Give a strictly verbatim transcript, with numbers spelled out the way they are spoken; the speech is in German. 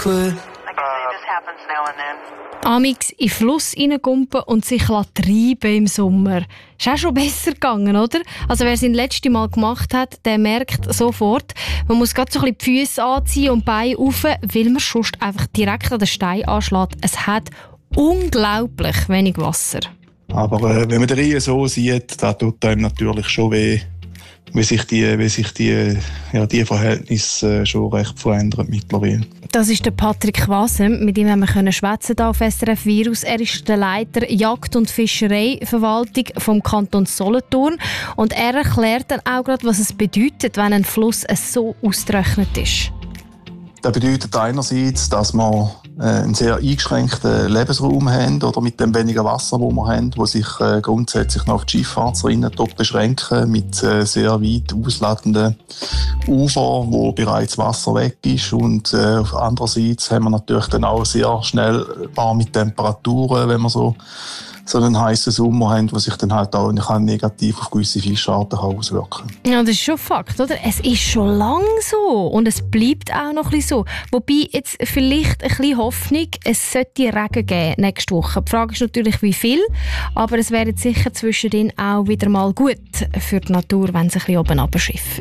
quit. Amix in den Fluss reingumpen und sich treiben im Sommer. Ist auch schon besser gegangen, oder? Also wer es das letzte Mal gemacht hat, der merkt sofort, man muss gerade so ein bisschen die Füße anziehen und die Beine rauf, weil man sonst einfach direkt an den Stein anschlägt. Es hat unglaublich wenig Wasser. Aber äh, wenn man den Rhein so sieht, da tut einem natürlich schon weh, wie sich die, wie sich die, ja, die Verhältnisse äh, schon recht verändern mittlerweile. Das ist der Patrick Wasem, mit ihm haben wir können schwätzen hier auf S R F Virus. Er ist der Leiter Jagd- und Fischereiverwaltung vom Kanton Solothurn und er erklärt dann auch gerade, was es bedeutet, wenn ein Fluss so ausgetrocknet ist. Das bedeutet einerseits, dass wir äh, einen sehr eingeschränkten Lebensraum haben oder mit dem weniger Wasser, das wir haben, wo sich äh, grundsätzlich noch auf die Schifffahrtsrinnen beschränken mit äh, sehr weit ausladenden Ufern, wo bereits Wasser weg ist. Und äh, andererseits haben wir natürlich dann auch sehr schnell warme Temperaturen, wenn wir so so einen heißen Sommer haben, der sich dann halt auch negativ auf gewisse Fischarten auswirken kann. Ja, das ist schon Fakt, oder? Es ist schon lange so und es bleibt auch noch ein bisschen so. Wobei jetzt vielleicht ein bisschen Hoffnung, es sollte Regen geben nächste Woche. Die Frage ist natürlich, wie viel, aber es wäre sicher zwischendrin auch wieder mal gut für die Natur, wenn sie ein bisschen oben runterschifft.